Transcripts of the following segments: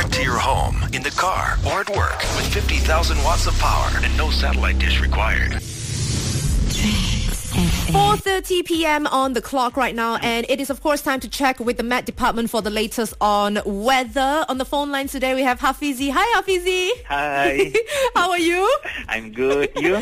direct to your home, in the car, or at work with 50,000 watts of power and no satellite dish required. 4:30 p.m. on the clock right now, and it is of course time to check with the Met Department for the latest on weather. On the phone lines today we have Hafizi. Hi Hafizi. Hi. How are you? I'm good. You?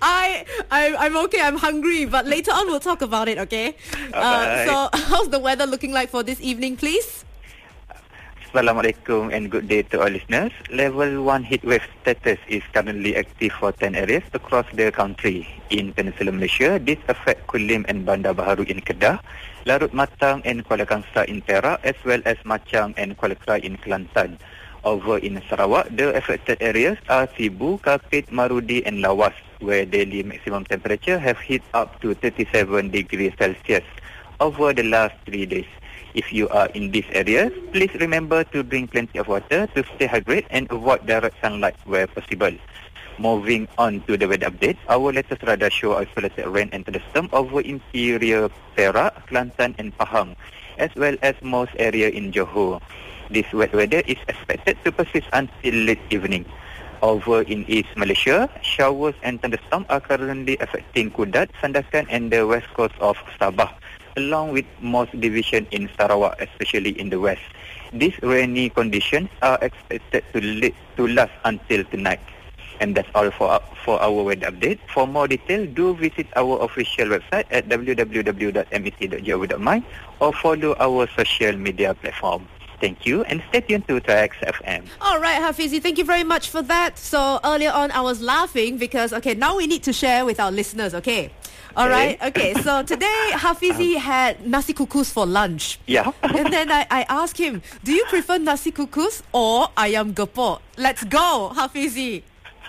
I'm okay. I'm hungry, but later on we'll talk about it. Okay. So how's the weather looking like for this evening, please? Assalamualaikum and good day to all listeners. Level 1 heatwave status is currently active for 10 areas across the country. In Peninsular Malaysia, this affects Kulim and Bandar Baharu in Kedah, Larut Matang and Kuala Kangsar in Perak, as well as Machang and Kuala Krai in Kelantan. Over in Sarawak, the affected areas are Sibu, Kapit, Marudi and Lawas, where daily maximum temperature have hit up to 37 degrees Celsius over the last 3 days. If you are in these areas, please remember to drink plenty of water to stay hydrated and avoid direct sunlight where possible. Moving on to the weather update, our latest radar show isolated rain and thunderstorm over interior Perak, Kelantan and Pahang, as well as most area in Johor. This wet weather is expected to persist until late evening. Over in East Malaysia, showers and thunderstorms are currently affecting Kudat, Sandakan and the west coast of Sabah, along with most division in Sarawak, especially in the west. These rainy conditions are expected to last until tonight. And that's all for our weather update. For more detail, do visit our official website at www.mec.gov.my or follow our social media platform. Thank you and stay tuned to Trax FM. All right, Hafizi, thank you very much for that. So earlier on I was laughing because, now we need to share with our listeners, okay? All right. Okay. So today, Hafizi had nasi kukus for lunch. Yeah. And then I asked him, do you prefer nasi kukus or ayam gepok? Let's go, Hafizi.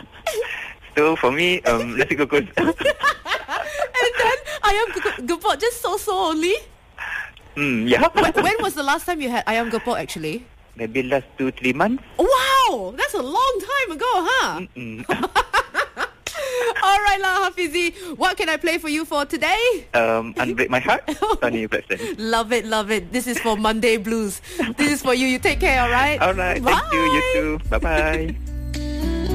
So for me, nasi kukus. And then ayam gepok, just so only? Yeah. When was the last time you had ayam gepok actually? Maybe last 2-3 months. Wow, that's a long time ago, huh? All right, Hafizi. What can I play for you for today? Unbreak My Heart, Tony Braxton. Love it, love it. This is for Monday Blues. This is for you. You take care, all right? All right. Bye. Thank you. You too. Bye-bye.